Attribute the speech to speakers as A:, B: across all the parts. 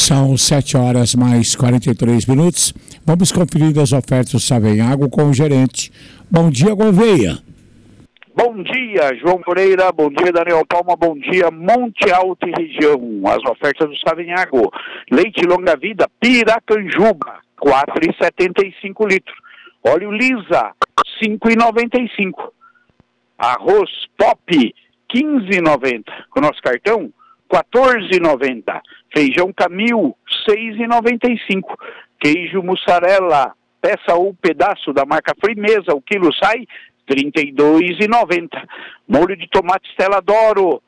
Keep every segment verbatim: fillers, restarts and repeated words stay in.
A: São sete horas mais quarenta e três minutos. Vamos conferir as ofertas do Savenhago com o gerente. Bom dia, Gouveia.
B: Bom dia, João Moreira. Bom dia, Daniel Palma. Bom dia, Monte Alto e região. As ofertas do Savenhago. Leite longa vida, Piracanjuba, quatro reais e setenta e cinco litros. Óleo Lisa, cinco reais e noventa e cinco. Arroz Pop, quinze reais e noventa. Com nosso cartão, quatorze reais e noventa. Feijão Camil, seis reais e noventa e cinco. Queijo mussarela, peça ou pedaço da marca Frimeza, o quilo sai trinta e dois reais e noventa. Molho de tomate Stella D'Oro,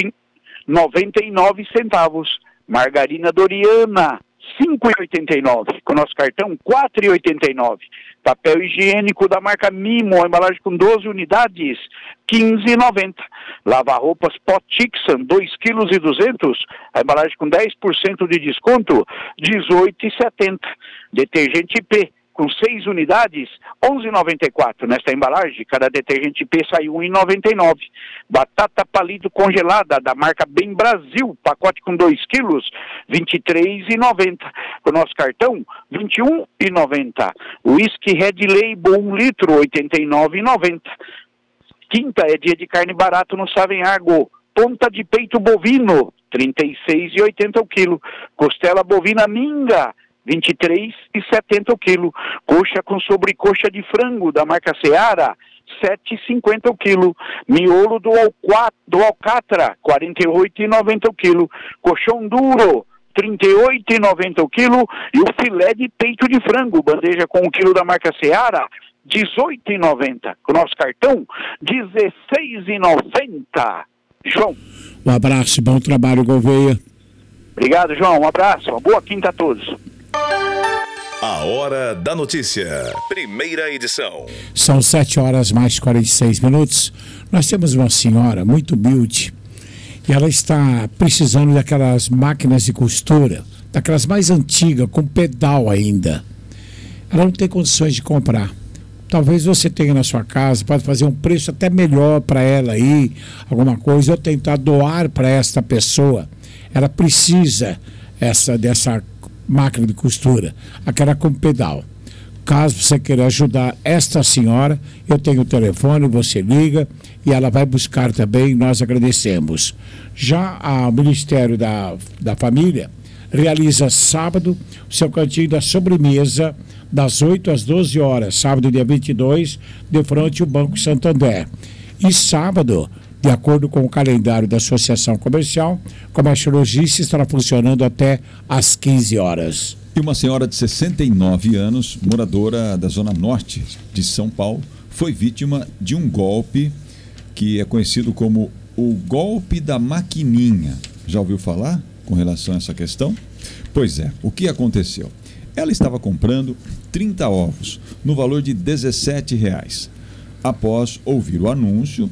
B: noventa e nove centavos. Margarina Doriana, cinco reais e oitenta e nove. Com nosso cartão, quatro reais e oitenta e nove. Papel higiênico da marca Mimo, a embalagem com doze unidades, quinze reais e noventa. Lava-roupas Pot Tixan, dois quilos e duzentos, a embalagem com dez por cento de desconto, dezoito reais e setenta. Detergente P, com seis unidades, onze reais e noventa e quatro. Nesta embalagem, cada detergente P sai um real e noventa e nove. Batata palito congelada da marca Bem Brasil, pacote com dois quilos, vinte e três reais e noventa. Com nosso cartão, vinte e um reais e noventa. Whisky Red Label, um litro, oitenta e nove reais e noventa. Quinta é dia de carne barato no Savenhago. Ponta de peito bovino, trinta e seis reais e oitenta o quilo. Costela bovina minga, vinte e três reais e setenta o quilo. Coxa com sobrecoxa de frango da marca Seara, sete reais e cinquenta o quilo. Miolo do, Alqua, do Alcatra, quarenta e oito reais e noventa o quilo. Colchão duro, trinta e oito reais e noventa o quilo. E o filé de peito de frango, bandeja com o quilo da marca Seara, dezoito reais e noventa. Com o nosso cartão, dezesseis reais e noventa. João.
A: Um abraço e bom trabalho, Gouveia.
B: Obrigado, João. Um abraço. Uma boa quinta a todos.
C: A Hora da Notícia, primeira edição.
A: São sete horas mais quarenta e seis minutos. Nós temos uma senhora muito humilde e ela está precisando daquelas máquinas de costura, daquelas mais antigas, com pedal ainda. Ela não tem condições de comprar. Talvez você tenha na sua casa, pode fazer um preço até melhor para ela aí, alguma coisa, ou tentar doar para esta pessoa. Ela precisa essa, dessa máquina de costura, aquela com pedal. Caso você queira ajudar esta senhora, eu tenho o telefone, você liga e ela vai buscar também, nós agradecemos. Já o Ministério da, da Família realiza sábado o seu cantinho da sobremesa, das oito às doze horas, sábado dia vinte e dois, de frente ao Banco Santander. E sábado, de acordo com o calendário da Associação Comercial, o comércio logístico estará funcionando até às quinze horas.
D: E uma senhora de sessenta e nove anos, moradora da Zona Norte de São Paulo, foi vítima de um golpe que é conhecido como o golpe da maquininha. Já ouviu falar com relação a essa questão? Pois é, o que aconteceu? Ela estava comprando trinta ovos no valor de dezessete reais. Após ouvir o anúncio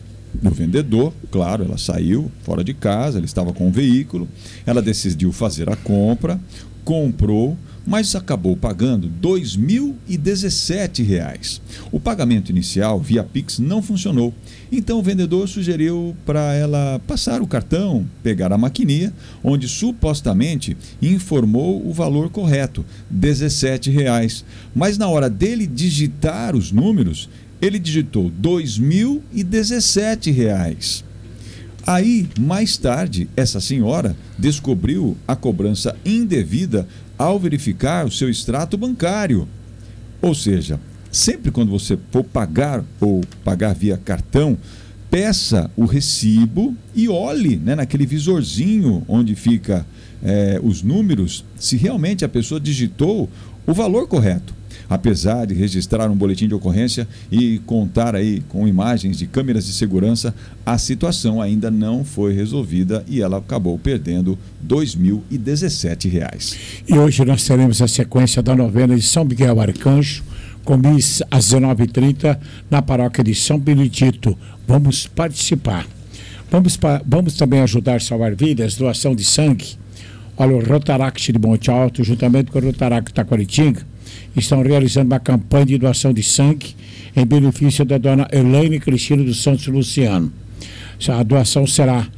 D: do vendedor, claro, ela saiu fora de casa, ela estava com um veículo, ela decidiu fazer a compra, comprou, mas acabou pagando dois mil e dezessete reais. O pagamento inicial via Pix não funcionou, então o vendedor sugeriu para ela passar o cartão, pegar a maquininha, onde supostamente informou o valor correto, dezessete reais. Mas na hora dele digitar os números, ele digitou dois mil e dezessete reais. Aí, mais tarde, essa senhora descobriu a cobrança indevida ao verificar o seu extrato bancário. Ou seja, sempre quando você for pagar ou pagar via cartão, peça o recibo e olhe, né, naquele visorzinho onde fica é, os números, se realmente a pessoa digitou o valor correto. Apesar de registrar um boletim de ocorrência e contar aí com imagens de câmeras de segurança, a situação ainda não foi resolvida e ela acabou perdendo dois mil e dezessete reais.
A: E hoje nós teremos a sequência da novena de São Miguel Arcanjo, com missa às dezenove e trinta na paróquia de São Benedito. Vamos participar. Vamos, vamos também ajudar a salvar vidas, doação de sangue. Olha, o Rotaract de Monte Alto, juntamente com o Rotaract Taquaritinga, estão realizando uma campanha de doação de sangue em benefício da dona Elaine Cristina dos Santos Luciano. A doação será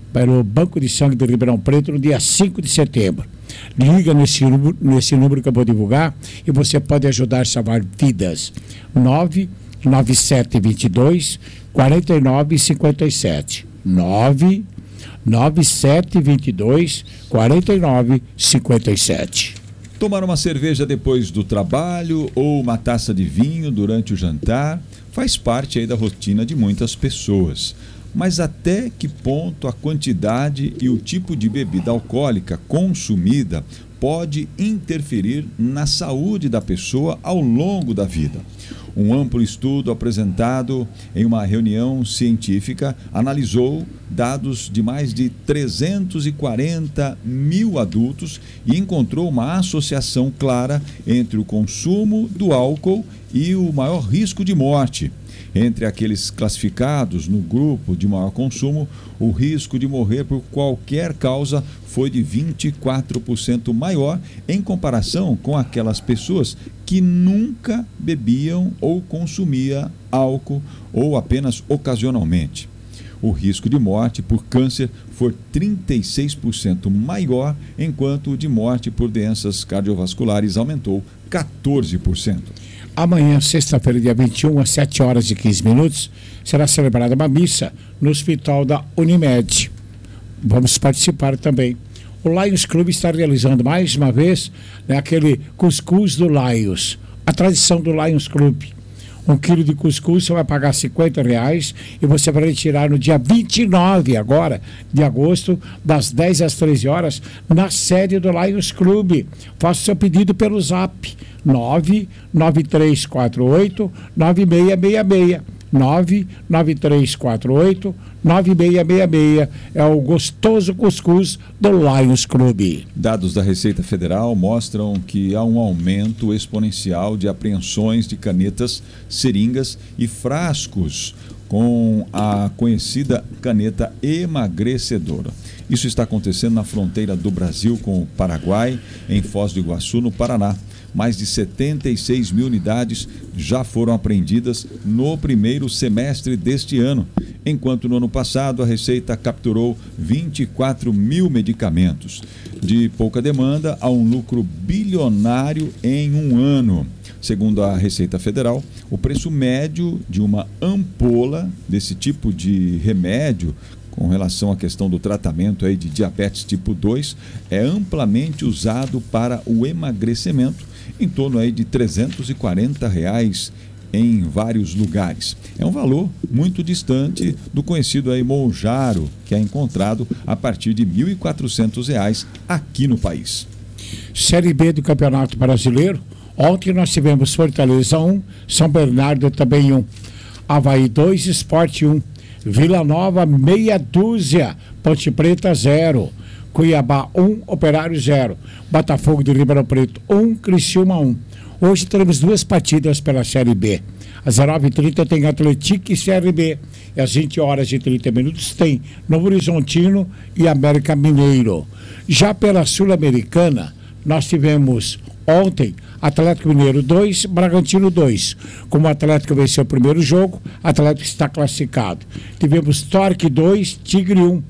A: pelo Banco de Sangue de Ribeirão Preto no dia cinco de setembro. Liga nesse número, nesse número que eu vou divulgar e você pode ajudar a salvar vidas. nove nove sete dois dois, quatro nove cinco sete. nove nove sete dois dois, quatro nove cinco sete.
D: Tomar uma cerveja depois do trabalho ou uma taça de vinho durante o jantar faz parte aí da rotina de muitas pessoas. Mas até que ponto a quantidade e o tipo de bebida alcoólica consumida pode interferir na saúde da pessoa ao longo da vida? Um amplo estudo apresentado em uma reunião científica analisou dados de mais de trezentos e quarenta mil adultos e encontrou uma associação clara entre o consumo do álcool e o maior risco de morte. Entre aqueles classificados no grupo de maior consumo, o risco de morrer por qualquer causa foi de vinte e quatro por cento maior em comparação com aquelas pessoas que nunca bebiam ou consumiam álcool ou apenas ocasionalmente. O risco de morte por câncer foi trinta e seis por cento maior, enquanto o de morte por doenças cardiovasculares aumentou quatorze por cento.
A: Amanhã, sexta-feira, dia vinte e um, às sete horas e quinze minutos, será celebrada uma missa no hospital da Unimed. Vamos participar também. O Lions Clube está realizando mais uma vez, né, aquele cuscuz do Lions, a tradição do Lions Clube. Um quilo de cuscuz você vai pagar cinquenta reais e você vai retirar no dia vinte e nove agora, de agosto, das dez às treze horas, na sede do Lions Clube. Faça o seu pedido pelo zap nove nove três quatro oito nove seis seis seis. nove nove três quatro oito nove seis seis seis. É o gostoso cuscuz do Lions Clube.
D: Dados da Receita Federal mostram que há um aumento exponencial de apreensões de canetas, seringas e frascos com a conhecida caneta emagrecedora. Isso está acontecendo na fronteira do Brasil com o Paraguai, em Foz do Iguaçu, no Paraná. Mais de setenta e seis mil unidades já foram apreendidas no primeiro semestre deste ano, enquanto no ano passado a Receita capturou vinte e quatro mil medicamentos. De pouca demanda a um lucro bilionário em um ano. Segundo a Receita Federal, o preço médio de uma ampola desse tipo de remédio, com relação à questão do tratamento aí de diabetes tipo dois, é amplamente usado para o emagrecimento, em torno aí de trezentos e quarenta reais em vários lugares. É um valor muito distante do conhecido aí Monjaro, que é encontrado a partir de mil e quatrocentos reais aqui no país.
A: Série B do Campeonato Brasileiro. Ontem nós tivemos Fortaleza um, São Bernardo também um, Avaí dois, Sport um, Vila Nova meia dúzia, Ponte Preta zero, Cuiabá um, Operário zero, Botafogo de Ribeirão Preto um, Criciúma um. Hoje teremos duas partidas pela Série B. Às dezenove e trinta tem Atlético e C R B. E às vinte horas e trinta minutos tem Novo Horizontino e América Mineiro. Já pela Sul-Americana, nós tivemos ontem Atlético Mineiro dois, Bragantino dois. Como o Atlético venceu o primeiro jogo, o Atlético está classificado. Tivemos Torque dois, Tigre um.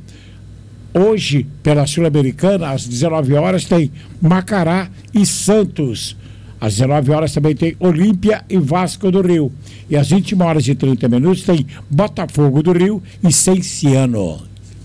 A: Hoje, pela Sul-Americana, às dezenove horas, tem Macará e Santos. Às dezenove horas também tem Olímpia e Vasco do Rio. E às vinte e uma horas e trinta minutos tem Botafogo do Rio e Cenciano.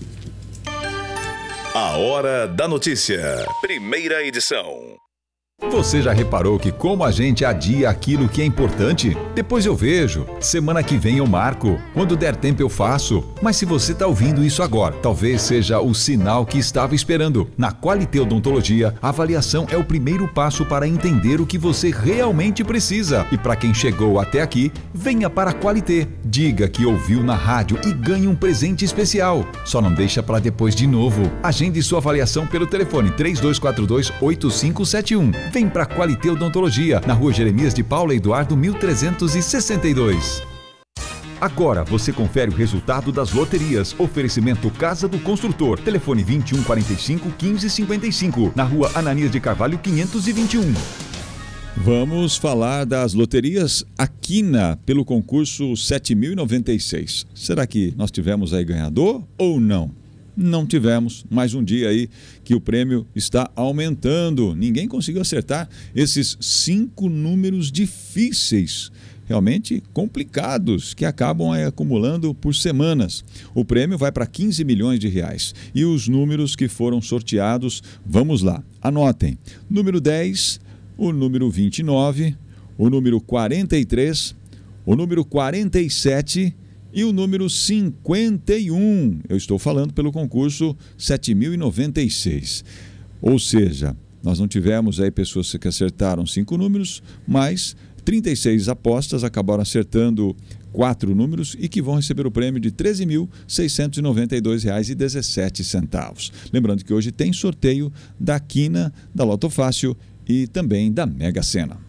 C: A Hora da Notícia. Primeira edição.
E: Você já reparou que como a gente adia aquilo que é importante? Depois eu vejo, semana que vem eu marco, quando der tempo eu faço. Mas se você está ouvindo isso agora, talvez seja o sinal que estava esperando. Na Qualité Odontologia, a avaliação é o primeiro passo para entender o que você realmente precisa. E para quem chegou até aqui, venha para a Qualité. Diga que ouviu na rádio e ganhe um presente especial. Só não deixa para depois de novo. Agende sua avaliação pelo telefone três dois quatro dois, oito cinco sete um. Vem para Qualité Odontologia, na rua Jeremias de Paula Eduardo, mil trezentos e sessenta e dois. Agora você confere o resultado das loterias. Oferecimento Casa do Construtor. Telefone vinte e um, quarenta e cinco, quinze, cinquenta e cinco. Na rua Ananias de Carvalho, quinhentos e vinte e um.
D: Vamos falar das loterias Aquina pelo concurso sete mil e noventa e seis. Será que nós tivemos aí ganhador ou não? Não tivemos. Mais um dia aí que o prêmio está aumentando. Ninguém conseguiu acertar esses cinco números difíceis, realmente complicados, que acabam aí acumulando por semanas. O prêmio vai para quinze milhões de reais. E os números que foram sorteados, vamos lá, anotem. Número dez, o número vinte e nove, o número quarenta e três, o número quarenta e sete e o número cinquenta e um. Eu estou falando pelo concurso sete mil e noventa e seis. Ou seja, nós não tivemos aí pessoas que acertaram cinco números, mas trinta e seis apostas acabaram acertando quatro números e que vão receber o prêmio de treze mil seiscentos e noventa e dois reais e dezessete centavos. Lembrando que hoje tem sorteio da Quina, da Loto Fácil e também da Mega Sena.